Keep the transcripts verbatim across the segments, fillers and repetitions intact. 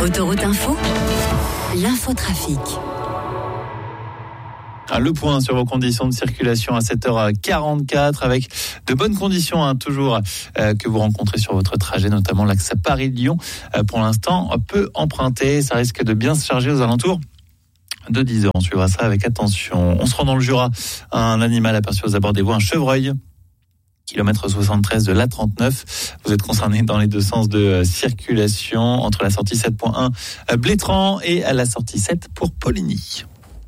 Autoroute Info, l'infotrafic. Le point sur vos conditions de circulation à sept heures quarante-quatre avec de bonnes conditions hein, toujours euh, que vous rencontrez sur votre trajet, notamment l'axe Paris-Lyon. Euh, pour l'instant, peu emprunté, ça risque de bien se charger aux alentours de dix heures. On suivra ça avec attention. On se rend dans le Jura, un animal aperçu aux abords des voies, un chevreuil. Kilomètre soixante-treize de l'A trente-neuf. Vous êtes concerné dans les deux sens de circulation entre la sortie sept point un Blétran et à la sortie sept pour Poligny.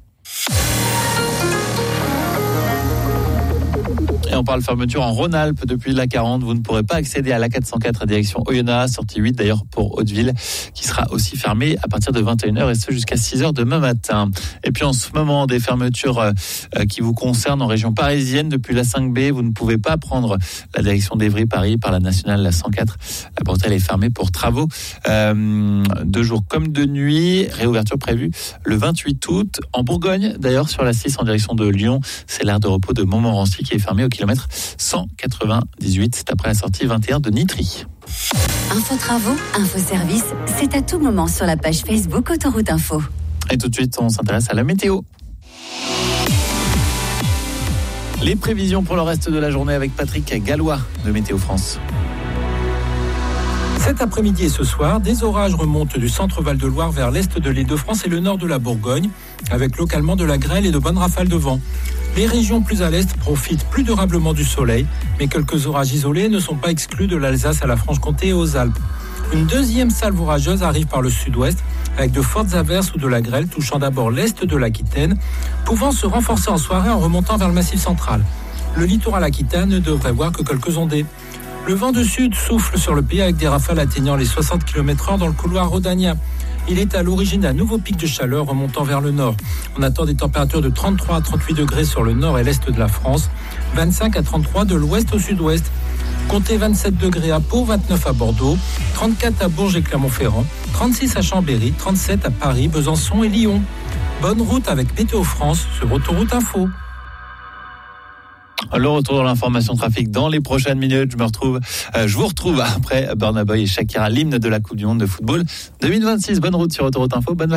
Et on parle fermeture en Rhône-Alpes depuis l'A quarante. Vous ne pourrez pas accéder à l'A quatre cent quatre à direction Oyonnax, sortie huit d'ailleurs pour Hauteville, qui sera aussi fermée à partir de vingt et une heures et ce jusqu'à six heures demain matin. Et puis en ce moment, des fermetures euh, qui vous concernent en région parisienne depuis l'A cinq B. Vous ne pouvez pas prendre la direction d'Évry-Paris par la nationale la cent quatre. La portelle est fermée pour travaux euh, de jour comme de nuit. Réouverture prévue le vingt-huit août. En Bourgogne, d'ailleurs, sur la six en direction de Lyon, c'est l'aire de repos de Montmorency qui est fermée au kilomètre cent quatre-vingt-dix-huit, c'est après la sortie vingt et un de Nitry. Info travaux, info service, c'est à tout moment sur la page Facebook Autoroute Info. Et tout de suite, on s'intéresse à la météo. Les prévisions pour le reste de la journée avec Patrick Gallois de Météo France. Cet après-midi et ce soir, des orages remontent du centre Val-de-Loire vers l'est de l'Île-de-France et le nord de la Bourgogne, avec localement de la grêle et de bonnes rafales de vent. Les régions plus à l'est profitent plus durablement du soleil, mais quelques orages isolés ne sont pas exclus de l'Alsace à la Franche-Comté et aux Alpes. Une deuxième salve orageuse arrive par le sud-ouest, avec de fortes averses ou de la grêle touchant d'abord l'est de l'Aquitaine, pouvant se renforcer en soirée en remontant vers le Massif central. Le littoral aquitain ne devrait voir que quelques ondées. Le vent de sud souffle sur le pays avec des rafales atteignant les soixante kilomètres heure dans le couloir rhodanien. Il est à l'origine d'un nouveau pic de chaleur remontant vers le nord. On attend des températures de trente-trois à trente-huit degrés sur le nord et l'est de la France, vingt-cinq à trente-trois de l'ouest au sud-ouest. Comptez vingt-sept degrés à Pau, vingt-neuf à Bordeaux, trente-quatre à Bourges et Clermont-Ferrand, trente-six à Chambéry, trente-sept à Paris, Besançon et Lyon. Bonne route avec Météo France sur Autoroute Info. Le retour dans l'information trafic dans les prochaines minutes. Je me retrouve, euh, je vous retrouve après Burna Boy et Shakira, l'hymne de la Coupe du Monde de football deux mille vingt-six. Bonne route sur Autoroute Info. Bonne